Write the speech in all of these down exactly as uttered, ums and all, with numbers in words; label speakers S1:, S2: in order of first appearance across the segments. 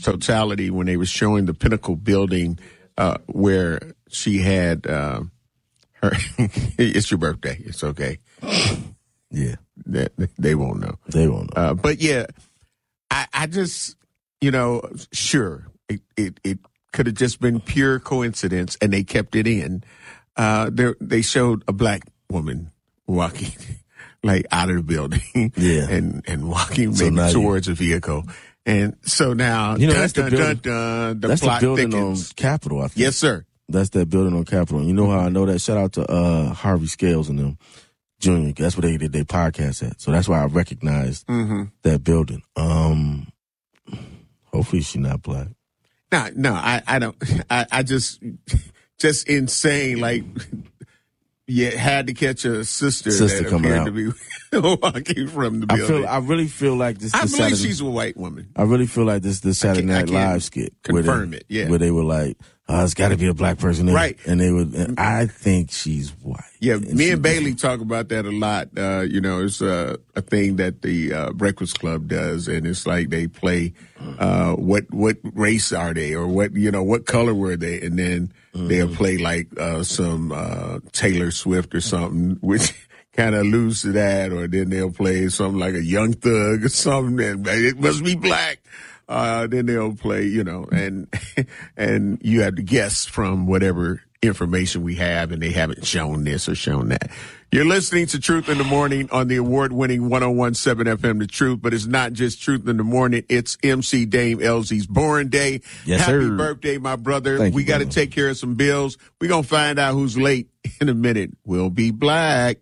S1: totality when they were showing the Pinnacle building uh, where she had uh, her. It's your birthday. It's okay.
S2: Yeah.
S1: They, they won't know.
S2: They won't know.
S1: Uh, but yeah, I, I just, you know, sure, it, it, it could have just been pure coincidence and they kept it in. Uh, they showed a black woman walking like out of the building
S2: yeah.
S1: and, and walking
S2: so
S1: maybe towards
S2: you,
S1: a vehicle. And so now,
S2: you know,
S1: dun,
S2: that's
S1: dun,
S2: the building,
S1: dun, dun, the
S2: that's
S1: plot
S2: the building
S1: thickens.
S2: on Capitol, I think.
S1: Yes, sir.
S2: That's that building on Capitol. You know how I know that? Shout out to uh, Harvey Scales and them, Junior. That's where they did their podcast at. So that's why I recognized
S1: mm-hmm.
S2: that building. Um, hopefully she's not black.
S1: No, no, I, I don't. I, I just, just insane. Like, you had to catch a sister,
S2: sister
S1: that
S2: coming
S1: appeared
S2: out.
S1: to be walking from the building.
S2: I feel. I really feel like this.
S1: I
S2: this
S1: believe
S2: Saturday,
S1: she's a white woman.
S2: I really feel like this. The Saturday Night Live skit.
S1: Confirm
S2: where they,
S1: it. Yeah.
S2: Where they were like, oh, it's got to be a black person, there.
S1: Right?
S2: And they would. And I think she's white.
S1: Yeah,
S2: and
S1: me and Bailey talk about that a lot. Uh, you know, it's a, a thing that the uh, Breakfast Club does, and it's like they play uh, what what race are they, or what you know what color were they, and then mm-hmm. they'll play like uh, some uh, Taylor Swift or something, which kind of alludes to that, or then they'll play something like a Young Thug or something, and it must be black. Uh, then they'll play, you know, and and you have to guess from whatever information we have, and they haven't shown this or shown that. You're listening to Truth in the Morning on the award-winning one oh one point seven F M The Truth, but it's not just Truth in the Morning. It's M C Dame L Z's born day.
S2: Yes,
S1: Happy
S2: sir.
S1: birthday, my brother.
S2: Thank
S1: we
S2: you,
S1: got to
S2: brother.
S1: take care of some bills. We're going to find out who's late in a minute. We'll be black.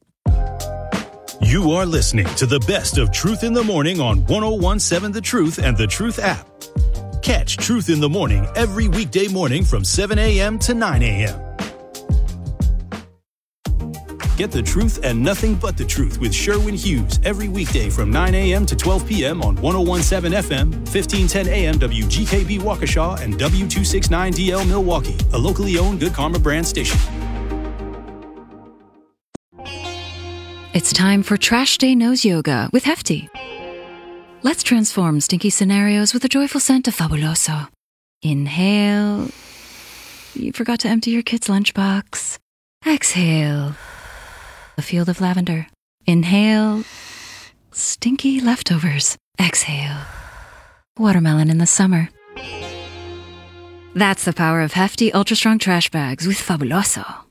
S3: You are listening to the best of Truth in the Morning on one oh one point seven The Truth and The Truth app. Catch Truth in the Morning every weekday morning from seven a.m. to nine a.m. Get the truth and nothing but the truth with Sherwin Hughes every weekday from nine a.m. to twelve p.m. on one oh one point seven F M, fifteen ten A M W G K B Waukesha, and W two sixty-nine D L Milwaukee, a locally owned Good Karma brand station.
S4: It's time for Trash Day Nose Yoga with Hefty. Let's transform stinky scenarios with a joyful scent of Fabuloso. Inhale. You forgot to empty your kid's lunchbox. Exhale. A field of lavender. Inhale. Stinky leftovers. Exhale. Watermelon in the summer. That's the power of Hefty Ultra Strong Trash Bags with Fabuloso.